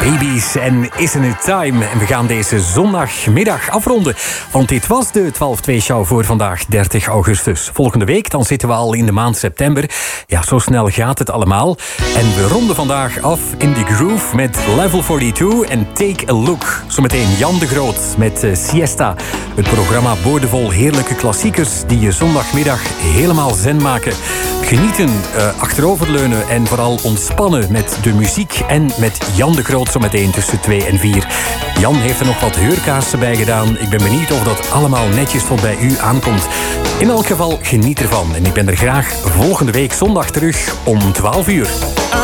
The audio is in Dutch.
Babies en Isn't It Time. En we gaan deze zondagmiddag afronden. Want dit was de 12-2-show voor vandaag, 30 augustus. Volgende week dan zitten we al in de maand september. Ja, zo snel gaat het allemaal. En we ronden vandaag af in the groove met Level 42 en Take a Look. Zometeen Jan de Groot met Siesta. Het programma boordevol heerlijke klassiekers die je zondagmiddag helemaal zen maken. Genieten, achteroverleunen en vooral ontspannen met de muziek en met Jan de Groot zometeen tussen 2 en 4. Jan heeft er nog wat heurkaarsen bij gedaan. Ik ben benieuwd of dat allemaal netjes tot bij u aankomt. In elk geval, geniet ervan. En ik ben er graag volgende week zondag terug om 12 uur.